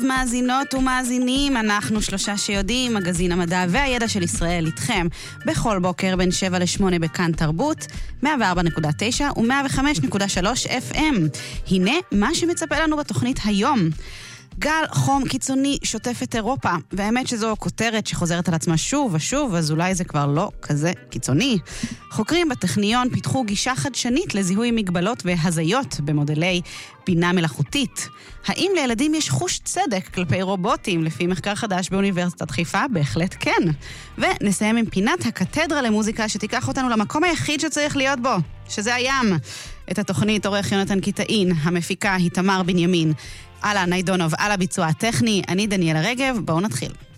מאזינות ומאזינים, אנחנו שלושה שיודעים, מגזין המדע והידע של ישראל איתכם בכל בוקר בין 7 ל-8 בכאן תרבות, 104.9 ו-105.3 FM. הנה מה שמצפה לנו בתוכנית היום. גל חום קיצוני שוטף את אירופה, והאמת שזו כותרת שחוזרת על עצמה שוב ושוב, אז אולי זה כבר לא כזה קיצוני. חוקרים בטכניון פיתחו גישה חדשנית לזיהוי מגבלות והזיות במודלי בינה מלאכותית. האם לילדים יש חוש צדק כלפי רובוטים לפי מחקר חדש באוניברסיטת חיפה? בהחלט כן. ונסיים עם פינת הקתדרה למוזיקה שתיקח אותנו למקום היחיד שצריך להיות בו, שזה הים. את התוכנית עורך יונתן קיטאין, המפיקה היא תמר בנימין. אהלן, ניידונוב, על הביצוע הטכני, אני דניאלה רגב, בואו נתחיל.